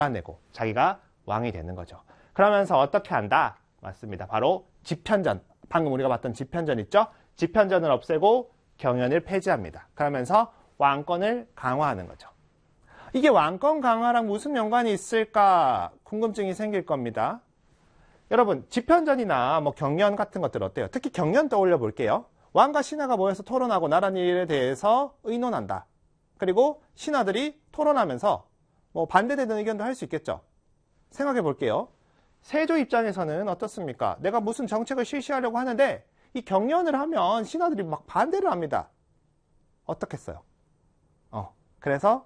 내고 자기가 왕이 되는 거죠. 그러면서 어떻게 한다? 맞습니다. 바로 집현전. 방금 우리가 봤던 집현전 있죠? 집현전을 없애고 경연을 폐지합니다. 그러면서 왕권을 강화하는 거죠. 이게 왕권 강화랑 무슨 연관이 있을까 궁금증이 생길 겁니다. 여러분, 집현전이나 뭐 경연 같은 것들 어때요? 특히 경연 떠올려 볼게요. 왕과 신하가 모여서 토론하고 나라 일에 대해서 의논한다. 그리고 신하들이 토론하면서 뭐 반대되는 의견도 할 수 있겠죠. 생각해 볼게요. 세조 입장에서는 어떻습니까? 내가 무슨 정책을 실시하려고 하는데 이 경연을 하면 신하들이 막 반대를 합니다. 어떻겠어요? 그래서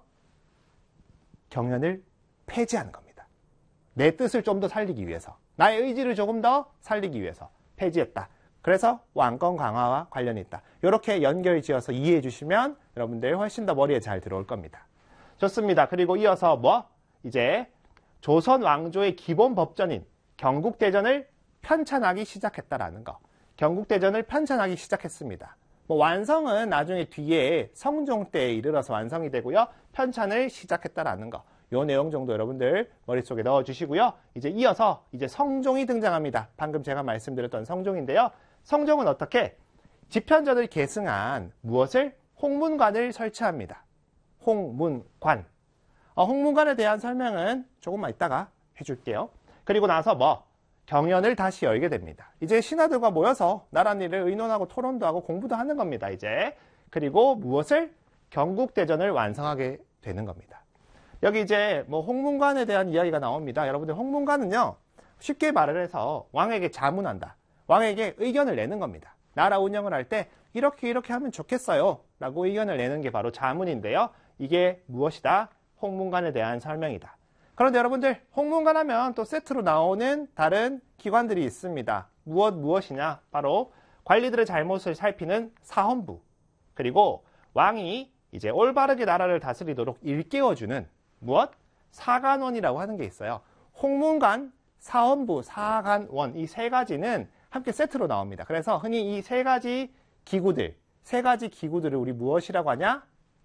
경연을 폐지하는 겁니다. 내 뜻을 좀 더 살리기 위해서, 나의 의지를 조금 더 살리기 위해서 폐지했다. 그래서 왕권 강화와 관련이 있다. 이렇게 연결 지어서 이해해 주시면 여러분들 훨씬 더 머리에 잘 들어올 겁니다. 좋습니다. 그리고 이어서 이제 조선 왕조의 기본 법전인 경국대전을 편찬하기 시작했다라는 거. 경국대전을 편찬하기 시작했습니다. 완성은 나중에 뒤에 성종 때에 이르러서 완성이 되고요. 편찬을 시작했다라는 거. 요 내용 정도 여러분들 머릿속에 넣어주시고요. 이제 이어서 성종이 등장합니다. 방금 제가 말씀드렸던 성종인데요. 성종은 어떻게? 집현전을 계승한 무엇을? 홍문관을 설치합니다. 홍문관. 홍문관에 대한 설명은 조금만 이따가 해줄게요. 그리고 나서 경연을 다시 열게 됩니다. 이제 신하들과 모여서 나라 일을 의논하고 토론도 하고 공부도 하는 겁니다. 이제. 그리고 무엇을? 경국대전을 완성하게 되는 겁니다. 여기 이제 홍문관에 대한 이야기가 나옵니다. 여러분들 홍문관은요, 쉽게 말을 해서 왕에게 자문한다. 왕에게 의견을 내는 겁니다. 나라 운영을 할 때 이렇게 하면 좋겠어요 라고 의견을 내는 게 바로 자문인데요. 이게 무엇이다? 홍문관에 대한 설명이다. 그런데 여러분들 홍문관 하면 또 세트로 나오는 다른 기관들이 있습니다. 무엇이냐? 바로 관리들의 잘못을 살피는 사헌부, 그리고 왕이 이제 올바르게 나라를 다스리도록 일깨워주는 사간원이라고 하는 게 있어요. 홍문관, 사헌부, 사간원, 이 세 가지는 함께 세트로 나옵니다. 그래서 흔히 이 세 가지 기구들을 우리 무엇이라고 하냐?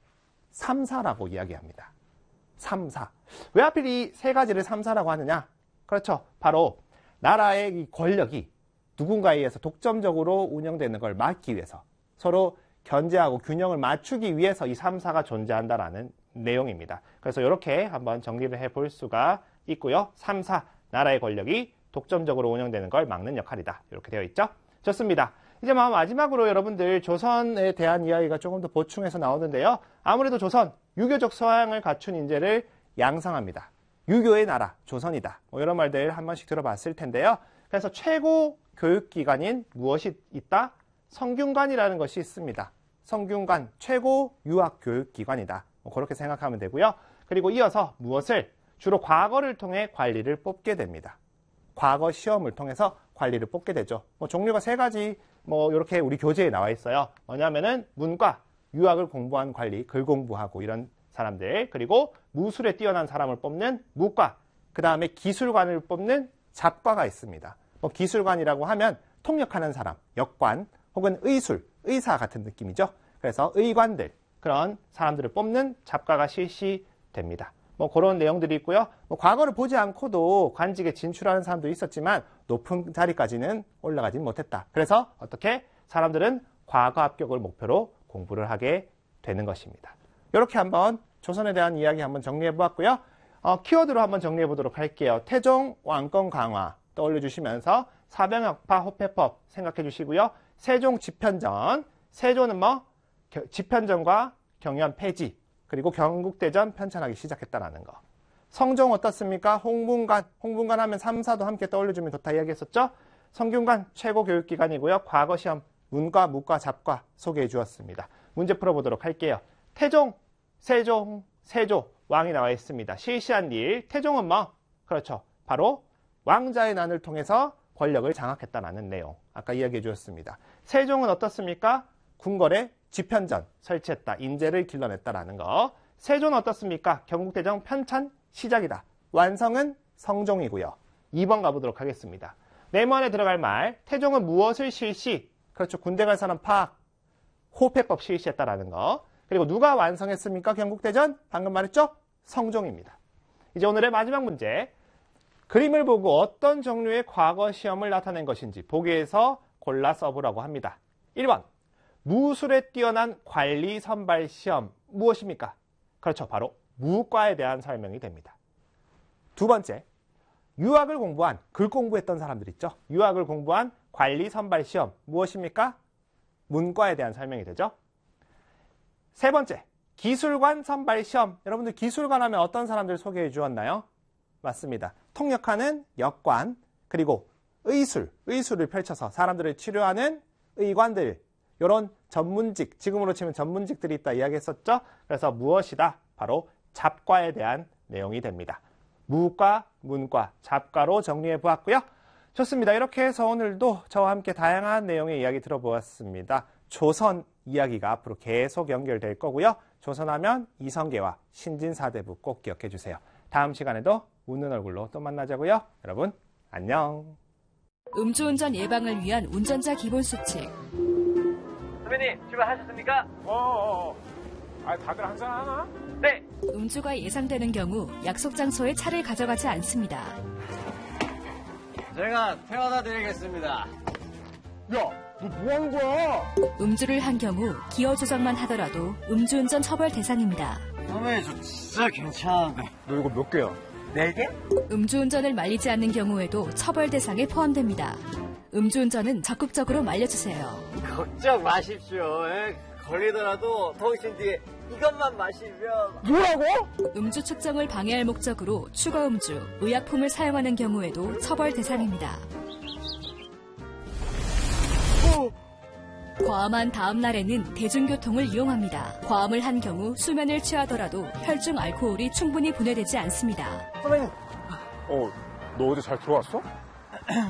삼사라고 이야기합니다. 삼사. 왜 하필 이 세 가지를 삼사라고 하느냐? 그렇죠. 바로 나라의 이 권력이 누군가에 의해서 독점적으로 운영되는 걸 막기 위해서, 서로 견제하고 균형을 맞추기 위해서 이 삼사가 존재한다라는 내용입니다. 그래서 이렇게 한번 정리를 해볼 수가 있고요. 삼사, 나라의 권력이 독점적으로 운영되는 걸 막는 역할이다. 이렇게 되어 있죠. 좋습니다. 이제 마지막으로 여러분들 조선에 대한 이야기가 조금 더 보충해서 나오는데요. 아무래도 조선, 유교적 소양을 갖춘 인재를 양성합니다. 유교의 나라, 조선이다. 이런 말들 한 번씩 들어봤을 텐데요. 그래서 최고 교육기관인 무엇이 있다? 성균관이라는 것이 있습니다. 성균관, 최고 유학교육기관이다. 그렇게 생각하면 되고요. 그리고 이어서 무엇을? 주로 과거를 통해 관리를 뽑게 됩니다. 과거 시험을 통해서 관리를 뽑게 되죠. 종류가 세 가지 이렇게 우리 교재에 나와 있어요. 뭐냐면은 문과, 유학을 공부한 관리, 글 공부하고 이런 사람들, 그리고 무술에 뛰어난 사람을 뽑는 무과, 그 다음에 기술관을 뽑는 잡과가 있습니다. 기술관이라고 하면 통역하는 사람, 역관, 혹은 의술, 의사 같은 느낌이죠. 그래서 의관들, 그런 사람들을 뽑는 잡과가 실시됩니다. 그런 내용들이 있고요. 과거를 보지 않고도 관직에 진출하는 사람도 있었지만 높은 자리까지는 올라가진 못했다. 그래서 어떻게? 사람들은 과거 합격을 목표로 공부를 하게 되는 것입니다. 이렇게 한번 조선에 대한 이야기 한번 정리해 보았고요. 키워드로 한번 정리해 보도록 할게요. 태종 왕권 강화 떠올려 주시면서 사병학파 호패법 생각해 주시고요. 세종 집현전, 세조는 집현전과 경연 폐지, 그리고 경국대전 편찬하기 시작했다라는 거. 성종 어떻습니까? 홍문관 하면 삼사도 함께 떠올려주면 좋다 이야기했었죠? 성균관 최고 교육기관이고요. 과거 시험 문과, 무과, 잡과 소개해 주었습니다. 문제 풀어보도록 할게요. 태종, 세종, 세조, 왕이 나와 있습니다. 실시한 일, 태종은 그렇죠. 바로 왕자의 난을 통해서 권력을 장악했다라는 내용. 아까 이야기해 주었습니다. 세종은 어떻습니까? 궁궐에 집현전 설치했다. 인재를 길러냈다라는 거. 세조는 어떻습니까? 경국대전 편찬 시작이다. 완성은 성종이고요. 2번 가보도록 하겠습니다. 네모안에 들어갈 말. 태종은 무엇을 실시? 그렇죠. 군대 갈 사람 파악. 호패법 실시했다라는 거. 그리고 누가 완성했습니까? 경국대전? 방금 말했죠? 성종입니다. 이제 오늘의 마지막 문제. 그림을 보고 어떤 종류의 과거 시험을 나타낸 것인지 보기에서 골라 써보라고 합니다. 1번, 무술에 뛰어난 관리 선발 시험 무엇입니까? 그렇죠. 바로 무과에 대한 설명이 됩니다. 두 번째, 유학을 공부한, 글 공부했던 사람들 있죠. 유학을 공부한 관리 선발 시험 무엇입니까? 문과에 대한 설명이 되죠. 세 번째, 기술관 선발 시험. 여러분들 기술관 하면 어떤 사람들 소개해 주었나요? 맞습니다. 통역하는 역관, 그리고 의술을 펼쳐서 사람들을 치료하는 의관들, 이런 전문직, 지금으로 치면 전문직들이 있다 이야기했었죠. 그래서 무엇이다? 바로 잡과에 대한 내용이 됩니다. 무과, 문과, 잡과로 정리해 보았고요. 좋습니다. 이렇게 해서 오늘도 저와 함께 다양한 내용의 이야기 들어보았습니다. 조선 이야기가 앞으로 계속 연결될 거고요. 조선하면 이성계와 신진사대부 꼭 기억해 주세요. 다음 시간에도 웃는 얼굴로 또 만나자고요. 여러분 안녕. 음주운전 예방을 위한 운전자 기본수칙. 선배님 출발하셨습니까? 다들 항상 하나? 네. 음주가 예상되는 경우 약속 장소에 차를 가져가지 않습니다. 제가 태워다 드리겠습니다. 야, 너 뭐 하는 거야? 음주를 한 경우 기어 조작만 하더라도 음주운전 처벌 대상입니다. 선배님 저 진짜 괜찮은데. 너 이거 몇 개야? 4개? 음주운전을 말리지 않는 경우에도 처벌 대상에 포함됩니다. 음주운전은 적극적으로 말려주세요. 걱정 마십시오. 걸리더라도 통신 뒤에 이것만 마시면. 뭐라고? 음주 측정을 방해할 목적으로 추가 음주, 의약품을 사용하는 경우에도 처벌 대상입니다. 과음한 다음 날에는 대중교통을 이용합니다. 과음을 한 경우 수면을 취하더라도 혈중 알코올이 충분히 분해되지 않습니다. 선배님. 너 어제 잘 들어왔어?